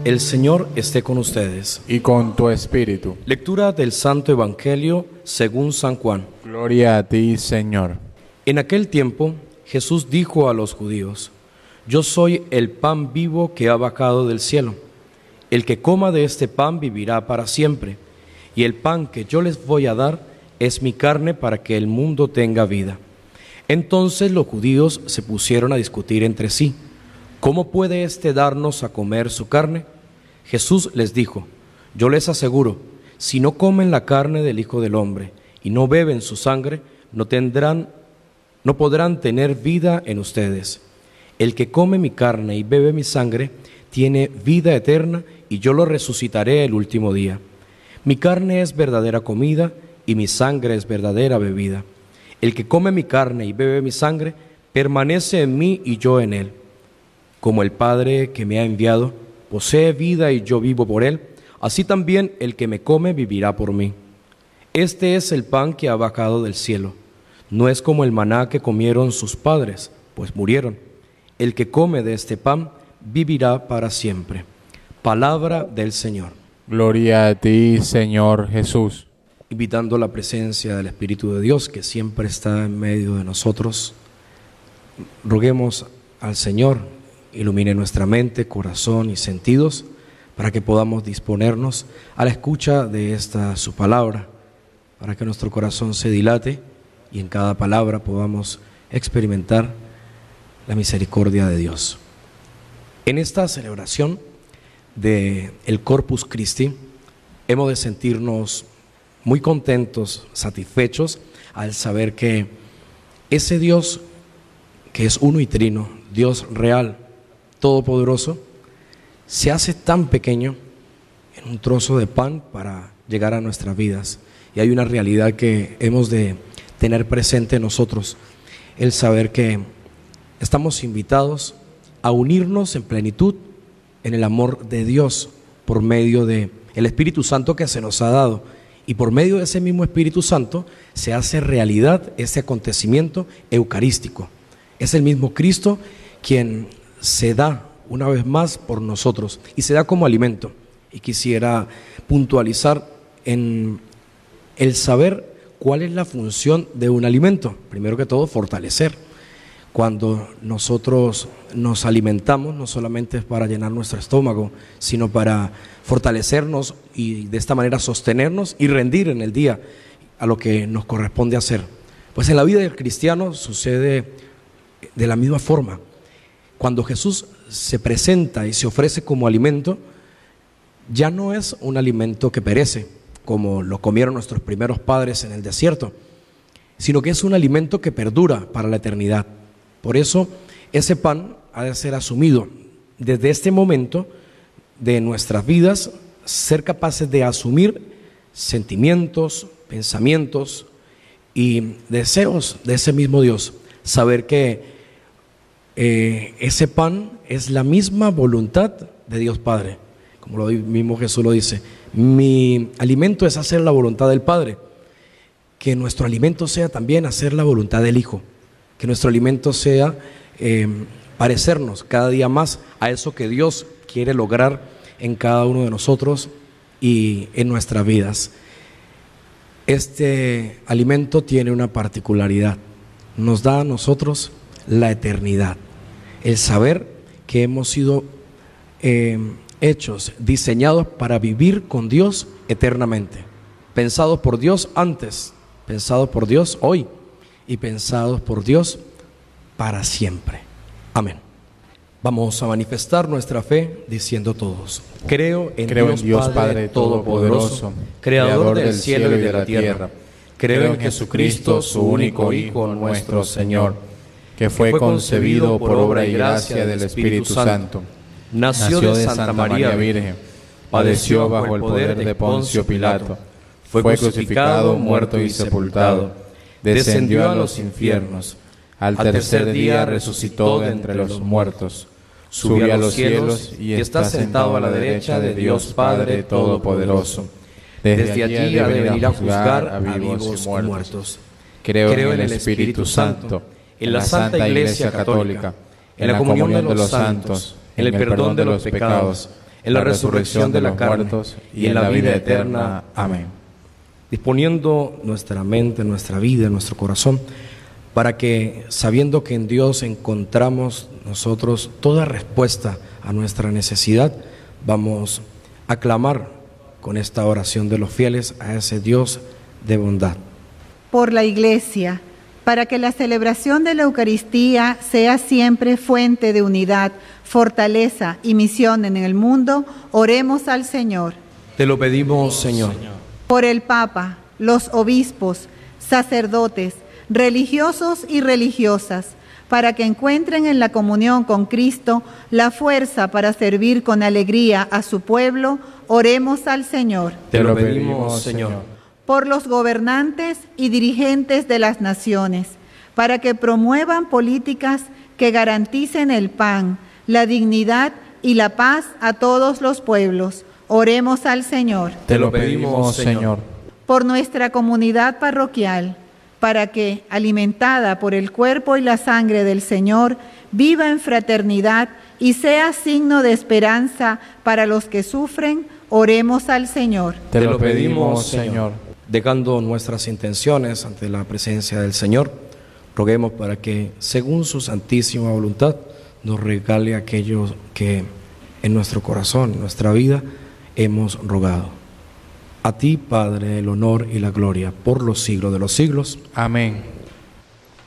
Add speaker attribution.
Speaker 1: El Señor esté con ustedes.
Speaker 2: Y con tu espíritu.
Speaker 1: Lectura del Santo Evangelio según San Juan.
Speaker 2: Gloria a ti, Señor.
Speaker 1: En aquel tiempo, Jesús dijo a los judíos: Yo soy el pan vivo que ha bajado del cielo. El que coma de este pan vivirá para siempre. Y el pan que yo les voy a dar es mi carne para que el mundo tenga vida. Entonces los judíos se pusieron a discutir entre sí: ¿Cómo puede éste darnos a comer su carne? Jesús les dijo: Yo les aseguro, si no comen la carne del Hijo del Hombre y no beben su sangre, no podrán tener vida en ustedes. El que come mi carne y bebe mi sangre tiene vida eterna, y yo lo resucitaré el último día. Mi carne es verdadera comida y mi sangre es verdadera bebida. El que come mi carne y bebe mi sangre permanece en mí y yo en él. Como el Padre que me ha enviado posee vida y yo vivo por él, así también el que me come vivirá por mí. Este es el pan que ha bajado del cielo. No es como el maná que comieron sus padres, pues murieron. El que come de este pan vivirá para siempre. Palabra del Señor.
Speaker 2: Gloria a ti, Señor Jesús.
Speaker 1: Invitando la presencia del Espíritu de Dios, que siempre está en medio de nosotros, roguemos al Señor ilumine nuestra mente, corazón y sentidos para que podamos disponernos a la escucha de su palabra, para que nuestro corazón se dilate y en cada palabra podamos experimentar la misericordia de Dios. En esta celebración del Corpus Christi hemos de sentirnos muy contentos, satisfechos al saber que ese Dios que es uno y trino, Dios real, todopoderoso, se hace tan pequeño en un trozo de pan para llegar a nuestras vidas. Y hay una realidad que hemos de tener presente nosotros, el saber que estamos invitados a unirnos en plenitud en el amor de Dios por medio del Espíritu Santo que se nos ha dado. Y por medio de ese mismo Espíritu Santo se hace realidad ese acontecimiento eucarístico. Es el mismo Cristo quien se da una vez más por nosotros y se da como alimento. Y quisiera puntualizar en el saber cuál es la función de un alimento. Primero que todo, fortalecer. Cuando nosotros nos alimentamos, no solamente es para llenar nuestro estómago, sino para fortalecernos y de esta manera sostenernos y rendir en el día a lo que nos corresponde hacer. Pues en la vida del cristiano sucede de la misma forma. Cuando Jesús se presenta y se ofrece como alimento, ya no es un alimento que perece, como lo comieron nuestros primeros padres en el desierto, sino que es un alimento que perdura para la eternidad. Por eso, ese pan ha de ser asumido desde este momento de nuestras vidas, ser capaces de asumir sentimientos, pensamientos y deseos de ese mismo Dios. Saber que ese pan es la misma voluntad de Dios Padre. Como lo mismo Jesús lo dice, mi alimento es hacer la voluntad del Padre. Que nuestro alimento sea también hacer la voluntad del Hijo. Que nuestro alimento sea parecernos cada día más a eso que Dios quiere lograr en cada uno de nosotros y en nuestras vidas. Este alimento tiene una particularidad, nos da a nosotros la eternidad, el saber que hemos sido hechos, diseñados para vivir con Dios eternamente, pensados por Dios antes, pensados por Dios hoy y pensados por Dios para siempre. Amén. Vamos a manifestar nuestra fe diciendo todos: Creo en Dios Padre Todopoderoso, Creador del cielo y de la tierra. Creo en Jesucristo, su único Hijo, nuestro Señor,
Speaker 2: que fue concebido por obra y gracia del Espíritu Santo.
Speaker 1: Nació de Santa María Virgen,
Speaker 2: padeció bajo el poder de Poncio Pilato, fue crucificado, muerto y sepultado, descendió a los infiernos, al tercer día resucitó de entre los muertos, subió a los cielos y está sentado a la derecha de Dios Padre Todopoderoso. Desde allí ha de venir a juzgar a vivos y muertos. Creo en el Espíritu Santo, en la Santa Iglesia Católica, en la comunión de los santos, en el perdón de los pecados,
Speaker 1: en la resurrección de la carne y en la vida eterna. Amén. Disponiendo nuestra mente, nuestra vida, nuestro corazón, para que, sabiendo que en Dios encontramos nosotros toda respuesta a nuestra necesidad, vamos a clamar con esta oración de los fieles a ese Dios de bondad.
Speaker 3: Por la Iglesia, para que la celebración de la Eucaristía sea siempre fuente de unidad, fortaleza y misión en el mundo, oremos al Señor.
Speaker 1: Te lo pedimos, Señor.
Speaker 3: Por el Papa, los obispos, sacerdotes, religiosos y religiosas, para que encuentren en la comunión con Cristo la fuerza para servir con alegría a su pueblo, oremos al Señor.
Speaker 1: Te lo pedimos, Señor.
Speaker 3: Por los gobernantes y dirigentes de las naciones, para que promuevan políticas que garanticen el pan, la dignidad y la paz a todos los pueblos. Oremos al Señor.
Speaker 1: Te lo pedimos, Señor.
Speaker 3: Por nuestra comunidad parroquial, para que, alimentada por el cuerpo y la sangre del Señor, viva en fraternidad y sea signo de esperanza para los que sufren, oremos al Señor.
Speaker 1: Te lo pedimos, Señor. Dejando nuestras intenciones ante la presencia del Señor, roguemos para que, según su santísima voluntad, nos regale aquello que en nuestro corazón, en nuestra vida, hemos rogado. A ti, Padre, el honor y la gloria por los siglos de los siglos.
Speaker 2: Amén.